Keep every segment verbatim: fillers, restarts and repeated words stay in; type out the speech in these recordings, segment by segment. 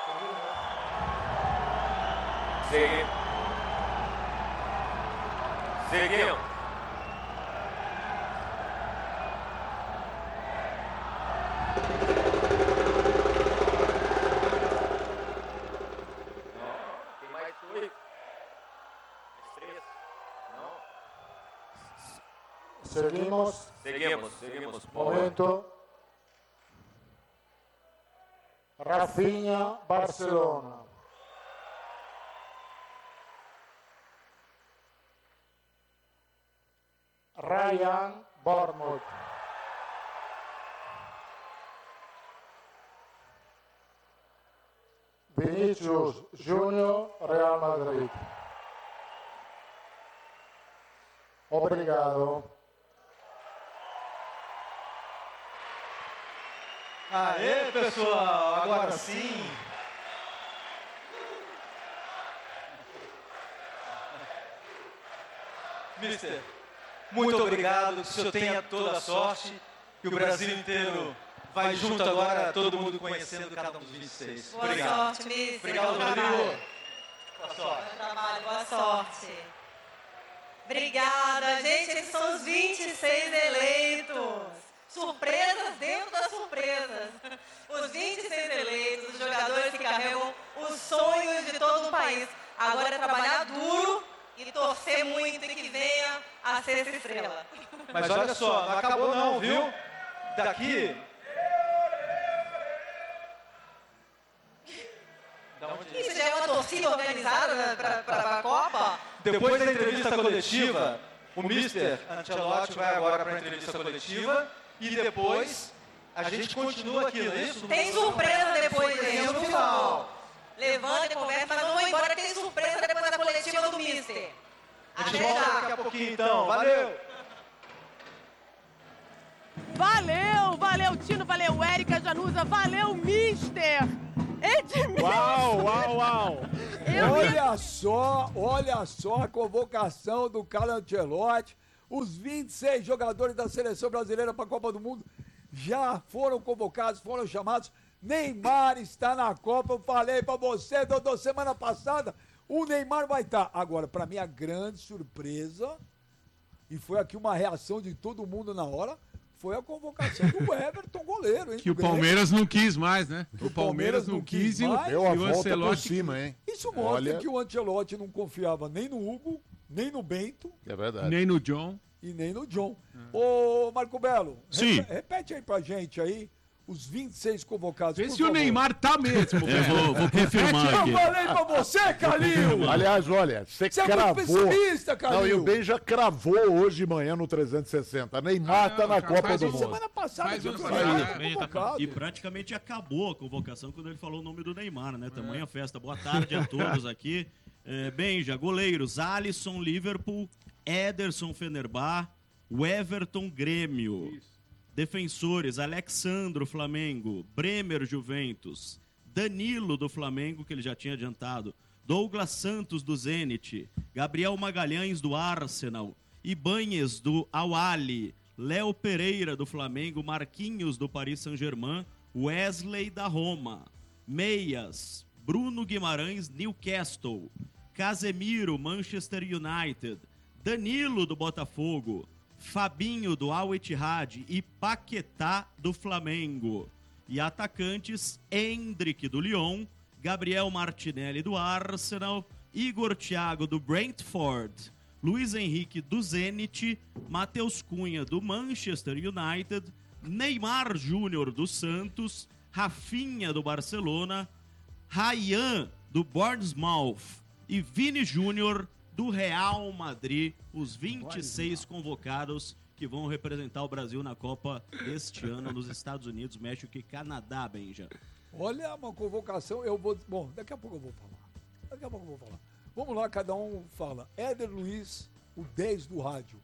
Seguimos. Seguimos. Tem mais dois. Três. Não. Seguimos. Seguimos, seguimos. Momento. Rafinha, Barcelona. Ryan, Bournemouth. Vinícius Júnior, Real Madrid. Obrigado. Aê, pessoal, agora sim. Mister, muito obrigado, que o senhor tenha toda a sorte, que o Brasil inteiro vai junto agora, todo mundo conhecendo cada um dos vinte e seis. Boa Obrigado. sorte, mister. Obrigado, Bom Rodrigo. trabalho. Boa sorte. Bom trabalho, boa sorte. Obrigada, gente, esses são os vinte e seis eleitos. Surpresas dentro das surpresas. Os vinte e seis eleitos, os jogadores que carregam os sonhos de todo o país. Agora é trabalhar duro e torcer muito e que venha a ser essa estrela. Mas olha só, não acabou não, viu? Daqui... Isso já é uma torcida organizada para a Copa? Depois da entrevista coletiva, o mister Ancelotti vai agora para a entrevista coletiva e depois a gente continua aqui, não é isso? Tem surpresa depois, gente, no final. Levanta e conversa, mas não vou embora, tem surpresa depois da coletiva do mister. A gente volta daqui a pouquinho então, valeu! Valeu, valeu Tino, valeu Érica Januza, valeu mister Edmilson. Uau, uau, uau. Eu olha ia... só, olha só a convocação do Carlo Ancelotti. Os vinte e seis jogadores da seleção brasileira para a Copa do Mundo já foram convocados, foram chamados. Neymar está na Copa, eu falei para você, Dodô, semana passada, o Neymar vai estar. Agora, para mim, a grande surpresa, e foi aqui uma reação de todo mundo na hora, foi a convocação do Everton, goleiro, hein? Que o Palmeiras não quis mais, né? Que o Palmeiras não quis e o, Deu a e o volta Ancelotti por cima, hein? Isso mostra Olha... que o Ancelotti não confiava nem no Hugo, nem no Bento. É verdade. Nem no John. E nem no John. É. Ô, Marco Belo, Sim. Repete, repete aí pra gente aí os vinte e seis convocados. Vê se o Neymar tá mesmo. Eu vou, vou confirmar aqui. Eu falei pra você, Calil! Aliás, olha, você Você é cravou. muito pessimista, Calil. Não, e o Ben já cravou hoje de manhã no trezentos e sessenta. Neymar ah, tá na Copa do Mundo. Semana passada, que passada. E praticamente acabou a convocação quando ele falou o nome do Neymar, né? Tamanha é. festa. Boa tarde a todos aqui. É, Benja, goleiros, Alisson, Liverpool, Ederson, Fenerbahçe, o Everton, Grêmio. Isso. Defensores, Alexandro, Flamengo, Bremer, Juventus, Danilo, do Flamengo, que ele já tinha adiantado, Douglas Santos, do Zenit, Gabriel Magalhães, do Arsenal, Ibanez, do Al-Ahly, Léo Pereira, do Flamengo, Marquinhos, do Paris Saint-Germain, Wesley, da Roma, Meias, Bruno Guimarães, Newcastle, Casemiro, Manchester United, Danilo, do Botafogo, Fabinho, do Al-Ittihad e Paquetá, do Flamengo. E atacantes, Endrick, do Lyon, Gabriel Martinelli, do Arsenal, Igor Thiago, do Brentford, Luiz Henrique, do Zenit, Matheus Cunha, do Manchester United, Neymar Júnior, do Santos, Rafinha, do Barcelona, Ryan, do Bournemouth e Vini Júnior, do Real Madrid, os vinte e seis convocados que vão representar o Brasil na Copa deste ano nos Estados Unidos, México e Canadá, Benja. Olha, uma convocação, eu vou... Bom, daqui a pouco eu vou falar. Daqui a pouco eu vou falar. Vamos lá, cada um fala. Éder Luiz, o dez do rádio.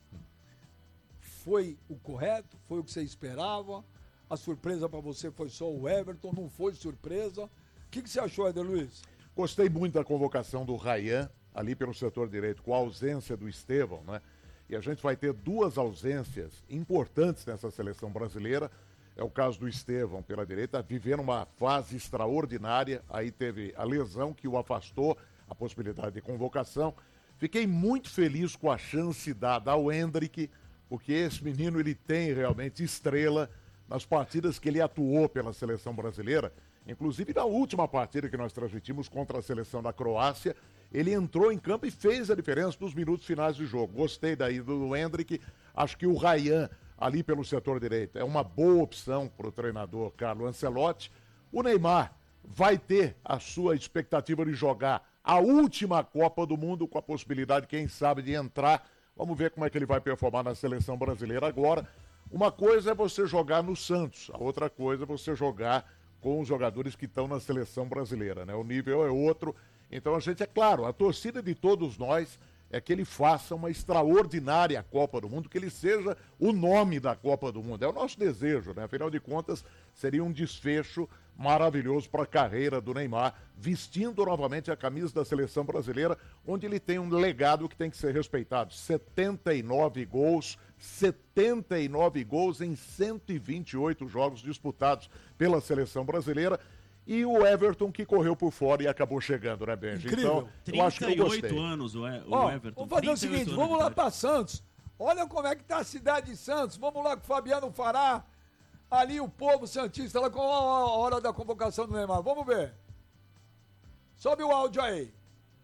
Foi o correto? Foi o que você esperava? A surpresa para você foi só o Everton? Não foi surpresa? O que, que você achou, Éder Luiz? Gostei muito da convocação do Ryan, ali pelo setor direito, com a ausência do Estevão, né? E a gente vai ter duas ausências importantes nessa seleção brasileira. É o caso do Estevão pela direita, vivendo uma fase extraordinária. Aí teve a lesão que o afastou, a possibilidade de convocação. Fiquei muito feliz com a chance dada ao Hendrick, porque esse menino ele tem realmente estrela nas partidas que ele atuou pela seleção brasileira. Inclusive na última partida que nós transmitimos contra a seleção da Croácia, ele entrou em campo e fez a diferença nos minutos finais do jogo. Gostei daí do Hendrick. Acho que o Ryan, ali pelo setor direito, é uma boa opção para o treinador Carlo Ancelotti. O Neymar vai ter a sua expectativa de jogar a última Copa do Mundo, com a possibilidade, quem sabe, de entrar. Vamos ver como é que ele vai performar na seleção brasileira agora. Uma coisa é você jogar no Santos, a outra coisa é você jogar com os jogadores que estão na seleção brasileira, né? O nível é outro. Então a gente, é claro, a torcida de todos nós é que ele faça uma extraordinária Copa do Mundo, que ele seja o nome da Copa do Mundo. É o nosso desejo, né? Afinal de contas, seria um desfecho maravilhoso para a carreira do Neymar, vestindo novamente a camisa da seleção brasileira, onde ele tem um legado que tem que ser respeitado. setenta e nove gols, setenta e nove gols em cento e vinte e oito jogos disputados pela seleção brasileira. E o Everton que correu por fora e acabou chegando, né, Benji? Incrível. Então, eu acho que eu gostei. trinta e oito anos o, e- o Ó, Everton. vamos fazer o trinta e oito seguinte, anos vamos de lá idade. para Santos. Olha como é que tá a cidade de Santos. Vamos lá com o Fabiano Fará. Ali o povo santista, lá com a hora da convocação do Neymar. Vamos ver. Sobe o áudio aí.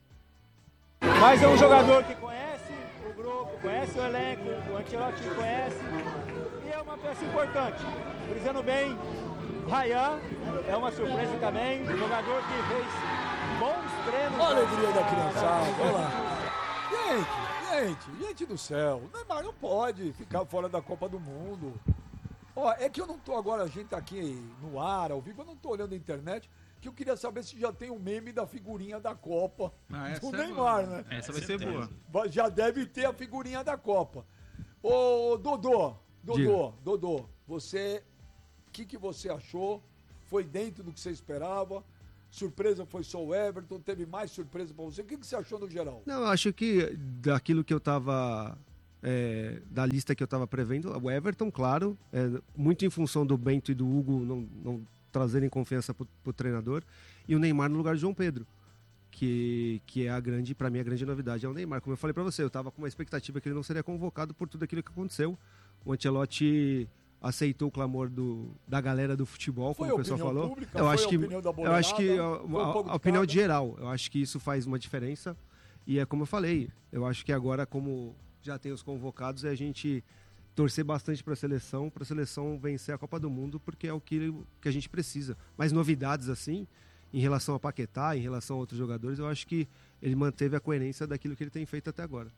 Mas é um jogador que conhece o grupo, conhece o elenco, o Ancelotti conhece. E é uma peça importante. Brisando bem, Ryan é uma surpresa também. Um jogador que fez bons treinos. Olha a alegria da criançada, olha lá. Gente, gente, gente do céu. O Neymar não pode ficar fora da Copa do Mundo. Ó, é que eu não tô agora, a gente tá aqui no ar, ao vivo, eu não tô olhando a internet, que eu queria saber se já tem um meme da figurinha da Copa Ah, essa do é Neymar, boa. né? Essa vai ser boa. Va- Já deve ter a figurinha da Copa. Ô, Dodô, Dodô, Diga. Dodô, você, o que, que você achou? Foi dentro do que você esperava? Surpresa foi só o Everton? Teve mais surpresa pra você? O que, que você achou no geral? Não, eu acho que daquilo que eu tava. É, da lista que eu tava prevendo, o Everton, claro, é, muito em função do Bento e do Hugo não, não trazerem confiança pro, pro treinador, e o Neymar no lugar de João Pedro, que, que é a grande, para mim, a grande novidade é o Neymar. Como eu falei para você, eu tava com uma expectativa que ele não seria convocado por tudo aquilo que aconteceu. O Ancelotti aceitou o clamor do, da galera do futebol, Foi como a o pessoal opinião falou. pública? Eu Foi acho a que opinião da eu acho que a, boleirada? Foi um a- pouco a de opinião cada? geral, eu acho que isso faz uma diferença. E é como eu falei, eu acho que agora, como já tem os convocados, é a gente torcer bastante para a seleção, para a seleção vencer a Copa do Mundo, porque é o que, que a gente precisa. Mas novidades assim, em relação a Paquetá, em relação a outros jogadores, eu acho que ele manteve a coerência daquilo que ele tem feito até agora.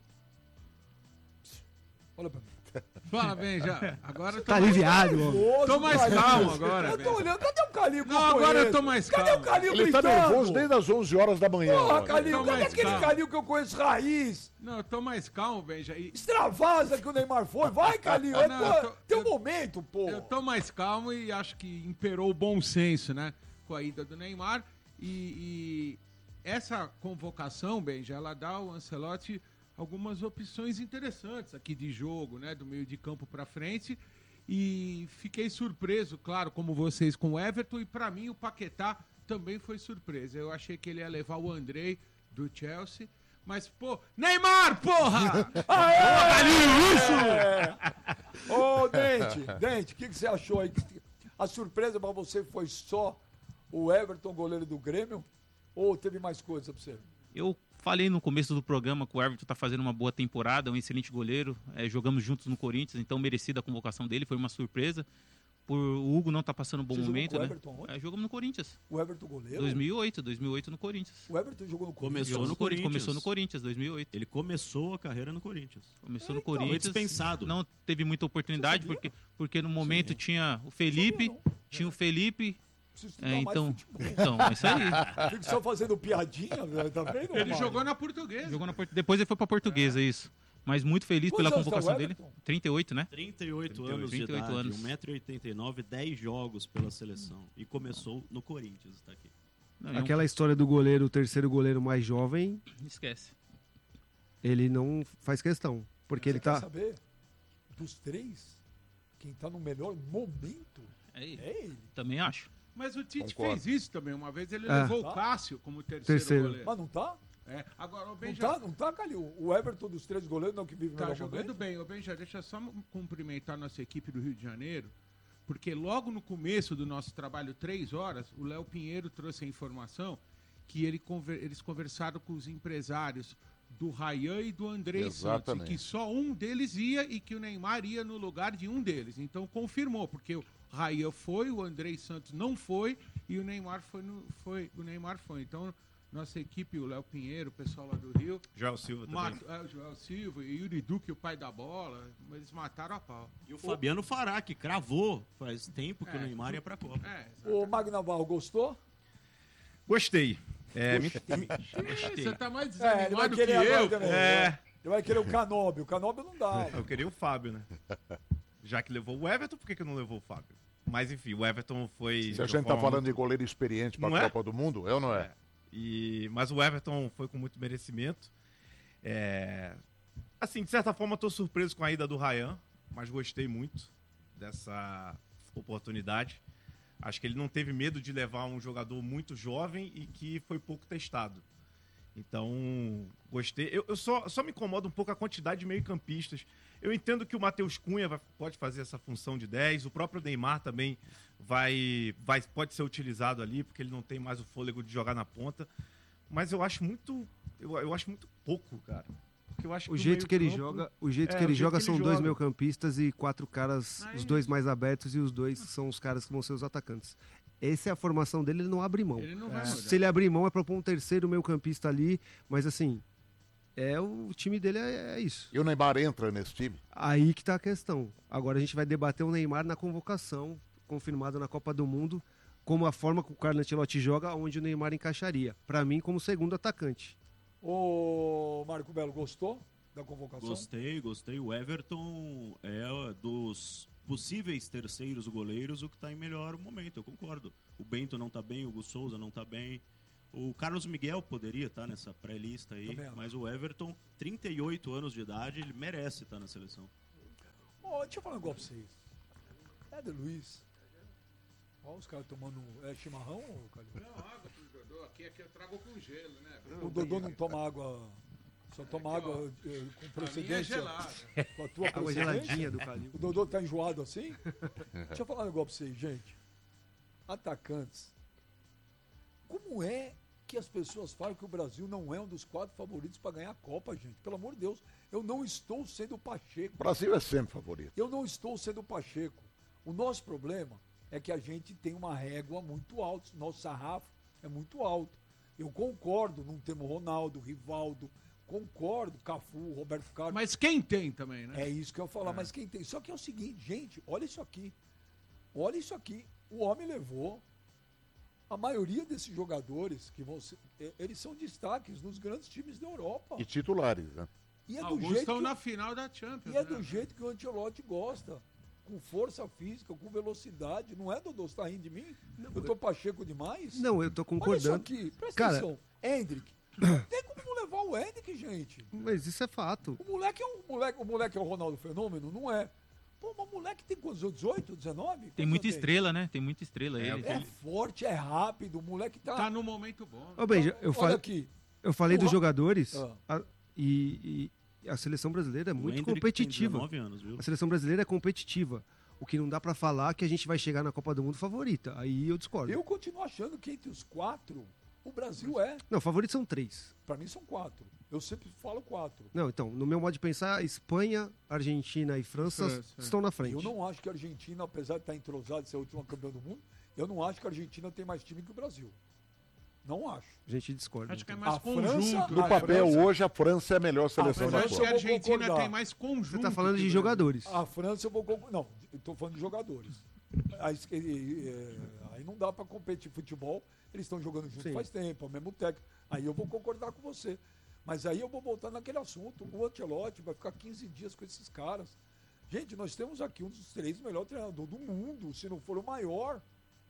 Olha pra mim. Fala bem, já. Agora eu tô Tá aliviado, mais... homem. Tô mais Calil. calmo agora, Eu tô velho. olhando, cadê o Calil que Não, eu agora eu conheço? tô mais Cadê calmo. o Calil Ele tá gritando? nervoso desde as onze horas da manhã. Porra, ó. Calil, Tô cadê mais aquele calmo. Calil que eu conheço raiz? Não, eu tô mais calmo, Benja. E... Extravasa que o Neymar foi. Vai, Calil, é Não, tua- eu tô- teu eu- momento, pô. Eu tô mais calmo e acho que imperou o bom senso, né? Com a ida do Neymar. E, e essa convocação, Benja, ela dá ao Ancelotti algumas opções interessantes aqui de jogo, né? Do meio de campo pra frente. E fiquei surpreso, claro, como vocês, com o Everton. E pra mim o Paquetá também foi surpresa. Eu achei que ele ia levar o Andrei do Chelsea. Mas, pô, Neymar, porra! É. Ô, Dente, Dente, o que, que você achou aí? A surpresa pra você foi só o Everton, goleiro do Grêmio? Ou teve mais coisa pra você? Eu falei no começo do programa que o Everton está fazendo uma boa temporada, um excelente goleiro. É, jogamos juntos no Corinthians, então merecida a convocação dele, foi uma surpresa. Por o Hugo não tá passando um bom Você jogou momento, com o né? Everton onde? É, jogamos no Corinthians. O Everton goleiro? dois mil e oito, dois mil e oito no Corinthians. O Everton jogou no Corinthians. Começou no Jogou Corinthians. Começou no Corinthians, dois mil e oito. Ele começou a carreira no Corinthians. Começou no Então, Corinthians. foi dispensado. Não teve muita oportunidade, Você sabia? porque, porque no momento tinha o Felipe, tinha o Felipe. Preciso estudar É, mais então, futebol. então, é isso aí. Fico só fazendo piadinha, velho, tá vendo? Ele Mário? jogou na Portuguesa. Jogou na Port- Depois ele foi pra Portuguesa, isso. Mas muito feliz Quantos pela anos tá o convocação dele. Everton? trinta e oito, né? trinta e oito trinta e oito, anos de trinta e oito idade, anos. um metro e oitenta e nove, dez jogos pela seleção. E começou no Corinthians, tá aqui. Não, é um- Aquela história do goleiro, o terceiro goleiro mais jovem, Esquece. ele não faz questão. Porque Você ele quer tá. saber? Dos três, quem tá no melhor momento É ele. É ele. Também acho. Mas o Tite Concordo. fez isso também. Uma vez ele É. levou Tá. o Cássio como terceiro, Terceiro. goleiro. Mas não tá? É. Agora, o Não Benja tá, não tá, Calil? O Everton dos três goleiros não que vive tá melhor jogando momento? bem. O Benja, deixa só cumprimentar nossa equipe do Rio de Janeiro, porque logo no começo do nosso trabalho, três horas, o Léo Pinheiro trouxe a informação que ele conver- eles conversaram com os empresários do Rayan e do Andrei Santos, e Exatamente. que só um deles ia e que o Neymar ia no lugar de um deles. Então confirmou, porque o Rayan foi, o Andrei Santos não foi e o Neymar foi. No, foi o Neymar foi. Então nossa equipe, o Léo Pinheiro, o pessoal lá do Rio, Joel Silva também. Mato, é, o Joel Silva e Yuri Duque, o pai da bola, eles mataram a pau. E o Fabiano Fará, que cravou faz tempo que É, o Neymar ia pra Copa. É, O Magnaval gostou? Gostei. É, me- me- Ih, você tá mais É, ele vai desanimado que querer agora eu. também. É. Ele vai querer o Canóbio. O Canóbio não dá. Eu queria o Fábio, né? Já que levou o Everton, por que, que não levou o Fábio? Mas enfim, o Everton foi. Se a gente tá falando de goleiro experiente para Não a é? Copa do Mundo, é ou não é? É. E, mas o Everton foi com muito merecimento. É, assim, de certa forma, estou surpreso com a ida do Rayan, mas gostei muito dessa oportunidade. Acho que ele não teve medo de levar um jogador muito jovem e que foi pouco testado. Então, gostei. Eu, eu só, só me incomoda um pouco a quantidade de meio-campistas. Eu entendo que o Matheus Cunha vai- pode fazer essa função de dez, o próprio Neymar também vai, vai, pode ser utilizado ali, porque ele não tem mais o fôlego de jogar na ponta. Mas eu acho muito. Eu, eu acho muito pouco, cara. Porque eu acho O que jeito que ele meio-campo- joga, o jeito É, que ele o jeito joga que são ele dois joga. meio-campistas e quatro caras, Aí- os dois mais abertos e os dois são os caras que vão ser os atacantes. Essa é a formação dele, ele não abre mão. Ele não vai É. mudar. Se ele abrir mão é para pôr um terceiro meio-campista ali, mas assim, é o time dele é, é isso. E o Neymar entra nesse time? Aí que tá a questão. Agora a gente vai debater o Neymar na convocação, confirmado na Copa do Mundo, como a forma que o Carlo Ancelotti joga, onde o Neymar encaixaria. Para mim, como segundo atacante. O Marco Belo gostou da convocação? Gostei, gostei. O Everton é dos possíveis terceiros goleiros o que está em melhor momento, eu concordo. O Bento não está bem, o Hugo Souza não está bem. O Carlos Miguel poderia estar nessa pré-lista aí, Também acho. mas o Everton, trinta e oito anos de idade, ele merece estar na seleção. Ó, deixa eu falar um negócio pra vocês. É de Luiz. Ó, os caras tomando. É chimarrão, ô, Calil? Não, água pro Dodô. Aqui, aqui eu trago com gelo, né? O Dodô não toma água. Só toma Aqui, ó. água eh, com A minha é procedência. gelada. Com a tua Água procedência. geladinha do Calil. O Dodô tá enjoado assim? Deixa eu falar um negócio pra vocês, gente. Atacantes. Como é que as pessoas falam que o Brasil não é um dos quatro favoritos para ganhar a Copa, gente? Pelo amor de Deus, eu não estou sendo Pacheco. O Brasil é sempre favorito. Eu não estou sendo Pacheco. O nosso problema é que a gente tem uma régua muito alta. Nosso sarrafo é muito alto. Eu concordo, não temos Ronaldo, Rivaldo, concordo, Cafu, Roberto Carlos. Mas quem tem também, né? É isso que eu ia falar, mas quem tem? Só que é o seguinte, gente, olha isso aqui. Olha isso aqui. O homem levou a maioria desses jogadores que vão ser, eh, eles são destaques nos grandes times da Europa. E titulares, né? E é do Alguns jeito estão que, na final da Champions. e é né? do jeito que o Ancelotti gosta. Com força física, com velocidade. Não é, Dodô? Você tá rindo de mim? Eu tô Pacheco demais? Não, eu tô Olha isso concordando. aqui, presta Cara- atenção. Hendrick. Não tem como não levar o Hendrick, gente. Mas isso é fato. O moleque é um moleque, o moleque é o Ronaldo Fenômeno? Não é. Pô, mas o moleque tem quantos? dezoito, dezenove? Tem Quantos muita anos estrela, né? Tem muita estrela ele. É forte, é rápido, o moleque tá. Tá no momento bom. Ô, Benja, eu, Olha falei, aqui. eu falei O dos Ra- jogadores Ah. a- e, e a seleção brasileira é O muito Hendrick competitiva. tem dezenove anos, viu? A seleção brasileira é competitiva. O que não dá pra falar é que a gente vai chegar na Copa do Mundo favorita. Aí eu discordo. Eu continuo achando que entre os quatro, o Brasil é. Não, favoritos são três. Pra mim são quatro. Eu sempre falo quatro. Não, então, no meu modo de pensar, Espanha, Argentina e França França, é. estão na frente. Eu não acho que a Argentina, apesar de estar entrosada de ser a última campeã do mundo, eu não acho que a Argentina tem mais time que o Brasil. Não acho. A gente discorda. Acho que é então. mais A conjunto. França- No A papel, França- hoje, a França é a melhor seleção Mas da acho que Copa. a eu vou Argentina concordar. tem mais conjunto. Você tá falando que de o jogadores. A França eu vou concordar. Não, eu tô falando de jogadores. Aí, eh, aí não dá pra competir futebol. Eles estão jogando junto Sim. faz tempo, é o mesmo técnico. Aí eu vou concordar com você. Mas aí eu vou voltar naquele assunto. O Ancelotti vai ficar quinze dias com esses caras. Gente, nós temos aqui um dos três melhores treinadores do mundo, se não for o maior.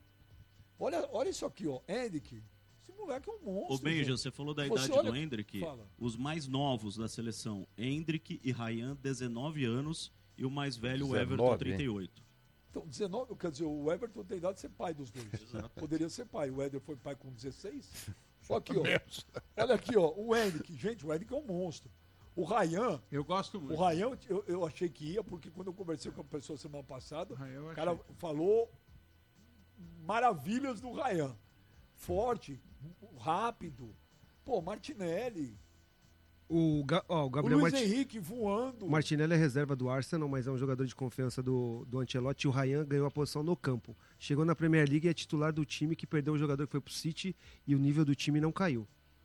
Olha, olha isso aqui, ó. Hendrick. Esse moleque é um monstro. Ô Benja, gente. você falou da Você idade olha- do Hendrick. Fala. Os mais novos da seleção, Hendrick e Rayan, dezenove anos. E o mais velho, o Everton, dezenove, trinta e oito. Então, dezenove, quer dizer, o Everton tem idade de ser pai dos dois. Poderia ser pai. O Éder foi pai com dezesseis. Só aqui, ó. Olha aqui, ó. O Henrique. Gente, o Henrique é um monstro. O Ryan. Eu gosto muito. O Ryan, eu, eu achei que ia, porque quando eu conversei com a pessoa semana passada, Ryan, o cara achei. falou maravilhas do Ryan. Forte, rápido. Pô, Martinelli. O, Ga- ó, o O Gabriel Luiz Marti- Henrique voando. O Martinelli é reserva do Arsenal, mas é um jogador de confiança do, do Ancelotti. O Ryan ganhou a posição no campo. Chegou na Premier League e é titular do time que perdeu o jogador que foi pro City e o nível do time não caiu.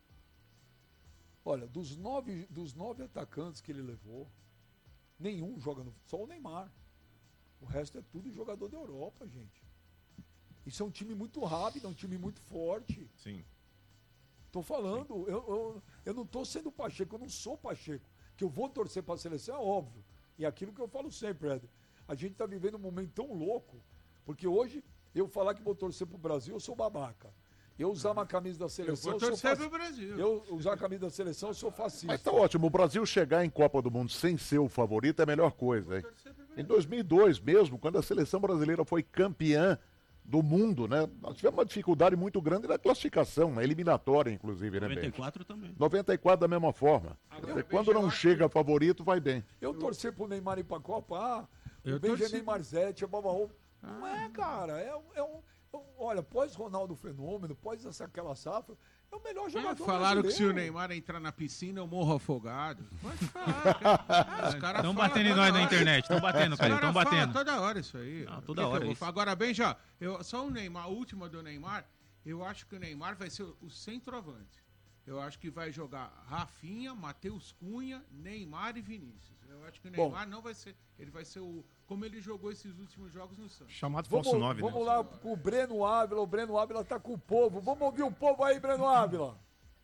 Olha, dos nove, dos nove atacantes que ele levou, nenhum joga no. Só o Neymar. O resto é tudo jogador da Europa, gente. Isso é um time muito rápido, é um time muito forte. Sim. Tô falando, eu, eu, eu não tô sendo Pacheco, eu não sou Pacheco. Que eu vou torcer para a seleção é óbvio. E aquilo que eu falo sempre, Éder. A gente tá vivendo um momento tão louco, porque hoje eu falar que vou torcer pro Brasil, eu sou babaca. Eu usar uma camisa da seleção, Eu eu, vou sou torcer fac- pro Brasil. Eu usar a camisa da seleção, eu sou fascista. Mas tá ótimo, o Brasil chegar em Copa do Mundo sem ser o favorito é a melhor coisa, hein? Em dois mil e dois mesmo, quando a seleção brasileira foi campeã do mundo, né? Nós tivemos uma dificuldade muito grande na classificação, na eliminatória, inclusive, né, noventa e Bem? quatro também. noventa e quatro da mesma forma. Agora, Quando não chega favorito, vai bem. Eu torcer pro Neymar ir pra Copa, ah, Eu o Benjamin torci. Marzete, a Babaú. Não é, cara. É, um- é um. é um- Olha, pós-Ronaldo Fenômeno, pós essa, aquela safra, é o melhor É, jogador falaram que se o brasileiro. Neymar entrar na piscina, eu morro afogado. Pode falar, cara. Os caras Tão falam batendo em toda nós na hora. internet, tão batendo, Os Calil, caras tão falam batendo. toda hora isso aí. Não, O toda que que hora eu vou isso. falar? Agora, bem, já, eu, só o Neymar, a última do Neymar, eu acho que o Neymar vai ser o centroavante. Eu acho que vai jogar Rafinha, Matheus Cunha, Neymar e Vinícius. Eu acho que o Bom. Neymar não vai ser. Ele vai ser o. Como ele jogou esses últimos jogos no Santos. Chamado Vamos, falso nove, vamos né? lá com o Breno Ávila. O Breno Ávila tá com o povo. Vamos ouvir o povo aí, Breno Ávila.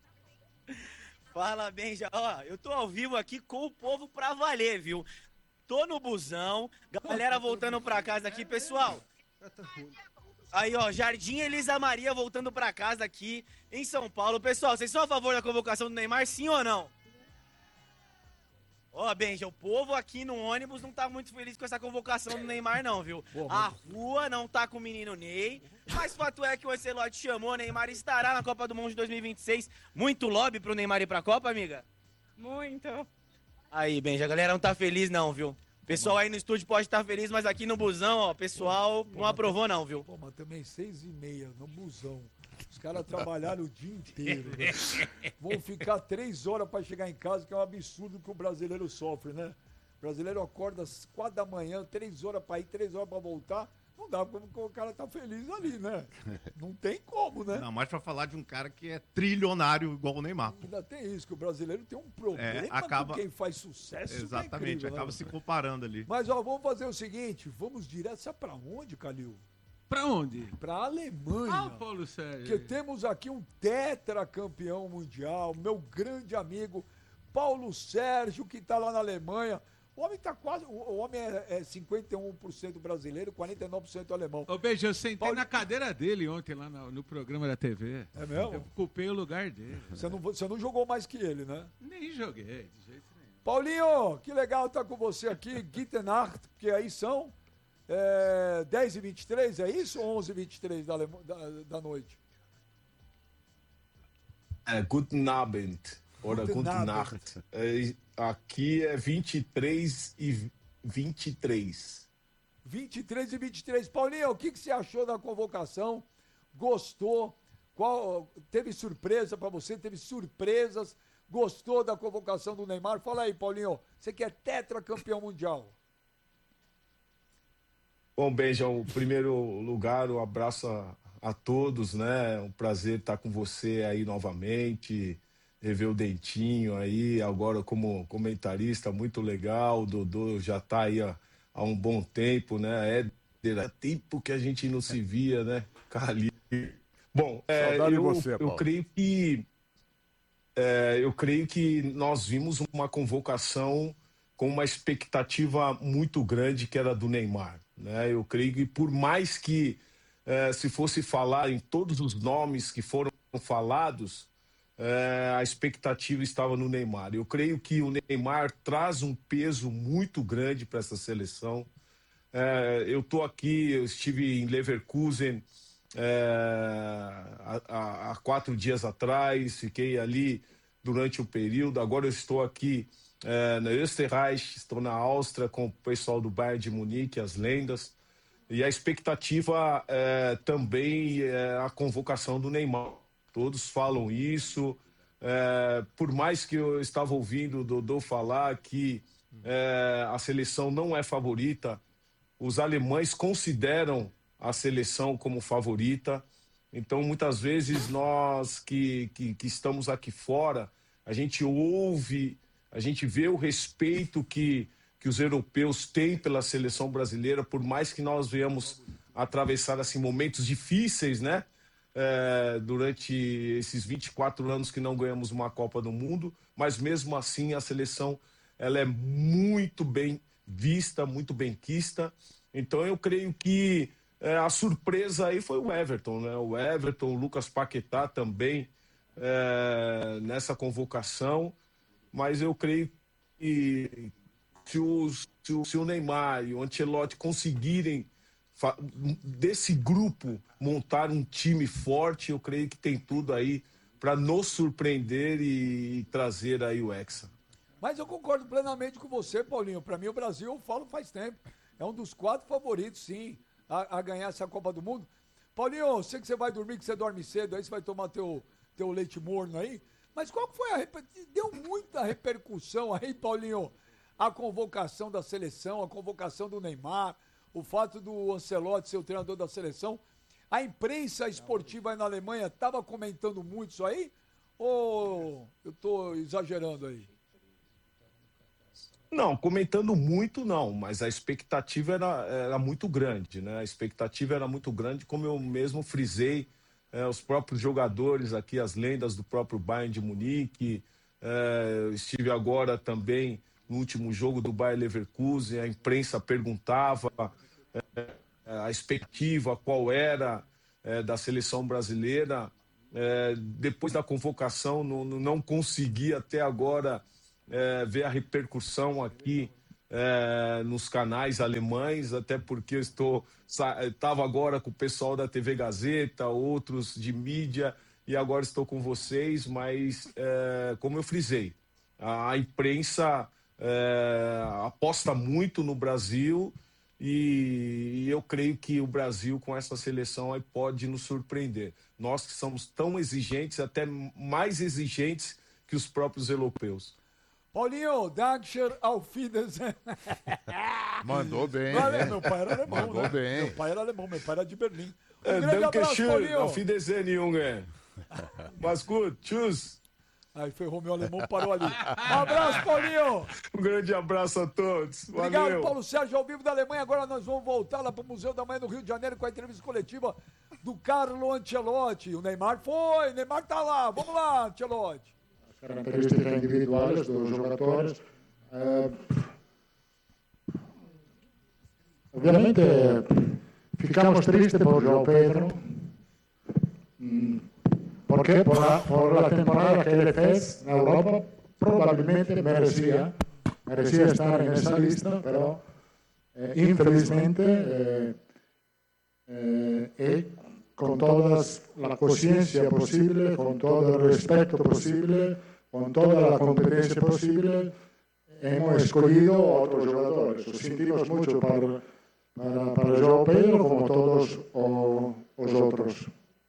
Fala bem, já. Ó, eu tô ao vivo aqui com o povo pra valer, viu? Tô no busão, galera voltando pra casa aqui, pessoal. Aí, ó, Jardim Elisa Maria voltando pra casa aqui em São Paulo. Pessoal, vocês são a favor da convocação do Neymar, sim ou não? Ó, Benja, o povo aqui no ônibus não tá muito feliz com essa convocação do Neymar, não, viu? A rua não tá com o menino Ney, mas fato é que o Ancelotti chamou, o Neymar estará na Copa do Mundo de dois mil e vinte e seis. Muito lobby pro Neymar ir pra Copa, amiga? Muito. Aí, Benja, a galera não tá feliz não, viu? Pessoal aí no estúdio pode estar feliz, mas aqui no busão, ó, pessoal não aprovou não, viu? Pô, mas também seis e meia no busão. Os caras trabalharam o dia inteiro. Né? Vão ficar três horas para chegar em casa, que é um absurdo que o brasileiro sofre, né? O brasileiro acorda às quatro da manhã, três horas para ir, três horas para voltar. Não dá, porque o cara tá feliz ali, né? Não tem como, né? Não, mais pra falar de um cara que é trilionário igual o Neymar. pô. Ainda tem isso, que o brasileiro tem um problema É, acaba- com quem faz sucesso. que é Exatamente, incrível, né? acaba se comparando ali. Mas, ó, vamos fazer o seguinte, vamos direto, sabe pra onde, Calil? Pra onde? Pra Alemanha. Ah, o Paulo Sérgio. Porque temos aqui um tetracampeão mundial, meu grande amigo Paulo Sérgio, que tá lá na Alemanha. O homem tá quase. O o homem é, é cinquenta e um por cento brasileiro, quarenta e nove por cento alemão. Ô, Beijo, eu sentei na cadeira dele ontem lá no, no programa da T V. É mesmo? Eu ocupei o lugar dele. Você não, você não jogou mais que ele, né? Nem joguei, de jeito nenhum. Paulinho, que legal estar com você aqui, Gute Nacht, que aí são é, dez e vinte e três, é isso? Ou onze e vinte e três da, Alema- da, da noite? É, guten Abend. Oder Guten guten Abend. Nacht. É, aqui é vinte e três e vinte e três. vinte e três e vinte e três. Paulinho, o que, que você achou da convocação? Gostou? Qual, teve surpresa para você? Teve surpresas? Gostou da convocação do Neymar? Fala aí, Paulinho. Você que é tetracampeão mundial. Bom, Benja, em primeiro lugar, um abraço a, a todos, né? Um prazer estar com você aí novamente, rever o Dentinho aí, agora como comentarista, muito legal. O Dodô já está aí há, há um bom tempo, né? É, é tempo que a gente não se via, né? Cali. Bom, é, Saudade de eu, você, eu Paulo. creio que é, eu creio que nós vimos uma convocação com uma expectativa muito grande que era do Neymar, né? Eu creio que por mais que eh, se fosse falar em todos os nomes que foram falados, eh, a expectativa estava no Neymar. Eu creio que o Neymar traz um peso muito grande para essa seleção. É, eu estou aqui, eu estive em Leverkusen é, há, há- há quatro dias atrás, fiquei ali durante o período. Agora eu estou aqui é, na Österreich, estou na Áustria com o pessoal do Bayern de Munique, as lendas. E a expectativa é, também é a convocação do Neymar. Todos falam isso. É, por mais que eu estava ouvindo o Dodô falar que é, a seleção não é favorita, os alemães consideram a seleção como favorita. Então, muitas vezes, nós que, que, que estamos aqui fora, a gente ouve, a gente vê o respeito que, que os europeus têm pela seleção brasileira, por mais que nós venhamos atravessar assim, momentos difíceis, né? É, durante esses vinte e quatro anos que não ganhamos uma Copa do Mundo, mas mesmo assim a seleção ela é muito bem vista, muito bem quista. Então eu creio que é, a surpresa aí foi o Everton, né? O Everton, o Lucas Paquetá também é, nessa convocação, mas eu creio que se, os, se, o, se o Neymar e o Ancelotti conseguirem desse grupo montar um time forte, eu creio que tem tudo aí para nos surpreender e, e trazer aí o Hexa. Mas eu concordo plenamente com você, Paulinho. Para mim, o Brasil, eu falo faz tempo, é um dos quatro favoritos, sim, a, a ganhar essa Copa do Mundo. Paulinho, eu sei que você vai dormir, que você dorme cedo, aí você vai tomar teu, teu leite morno aí. Mas qual que foi a... Deu muita repercussão aí, Paulinho, a convocação da seleção, a convocação do Neymar, o fato do Ancelotti ser o treinador da seleção. A imprensa esportiva aí na Alemanha estava comentando muito isso aí? Ou eu estou exagerando aí? Não, comentando muito não, mas a expectativa era, era muito grande, né? A expectativa era muito grande, como eu mesmo frisei, é, os próprios jogadores aqui, as lendas do próprio Bayern de Munique, é, eu estive agora também no último jogo do Bayer Leverkusen, a imprensa perguntava é, a expectativa, qual era é, da seleção brasileira. É, depois da convocação, não, não consegui até agora é, ver a repercussão aqui é, nos canais alemães, até porque eu estou estava agora com o pessoal da T V Gazeta, outros de mídia, e agora estou com vocês, mas é, como eu frisei, a, a imprensa É, aposta muito no Brasil e, e eu creio que o Brasil com essa seleção aí pode nos surpreender. Nós que somos tão exigentes, até mais exigentes que os próprios europeus. Paulinho, Dankeschön, auf Wiedersehen. Mandou bem. Valeu, né? meu pai era alemão, Mandou né? bem. Meu pai era alemão, meu pai era de Berlim. Um É, grande abraço, Dankeschön, Paulinho. auf Wiedersehen, Junge. Mas gut, tschüss. Aí ferrou meu alemão, parou ali. Um abraço, Paulinho. Um grande abraço a todos. Obrigado, Valeu. Paulo Sérgio, ao vivo da Alemanha. Agora nós vamos voltar lá para o Museu da Manhã no Rio de Janeiro com a entrevista coletiva do Carlo Ancelotti. O Neymar foi, o Neymar tá lá. Vamos lá, Ancelotti. Características individuais dos jogadores. Eh, obviamente ficamos tristes por João Pedro. Mm, ¿Por qué? Por la, por la temporada que él fez en Europa, probablemente merecía, merecía estar en esa lista, pero eh, infelizmente eh, eh, y con toda la conciencia posible, con todo el respeto posible, con toda la competencia posible, hemos escogido a otros jugadores. Lo sentimos mucho para, para, para João Pedro como todos o, os otros.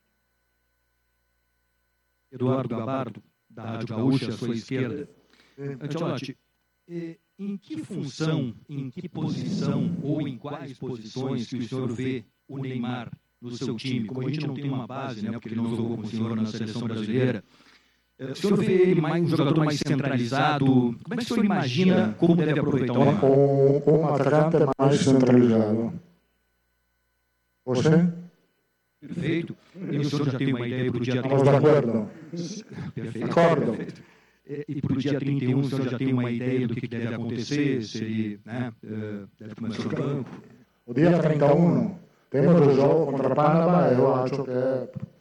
Eduardo Gabardo, da Rádio Gaúcha, à sua esquerda. Ancelotti, em que função, em que posição ou em quais posições que o senhor vê o Neymar no seu time? Como a gente não tem uma base, né, porque ele não jogou com o senhor na seleção brasileira, o senhor vê ele mais, um jogador mais centralizado? Como é que o senhor imagina como deve aproveitar o Neymar? Um, um atacante mais centralizado. Você? Perfeito. E o senhor já tem uma ideia para o dia trinta e um? Estamos de acordo. Perfeito. Acordo. Perfeito. E para o dia trinta e um, o senhor já tem uma ideia do que deve acontecer? Se ele né, deve começar no banco? O dia trinta e um temos o jogo contra Panamá, eu acho que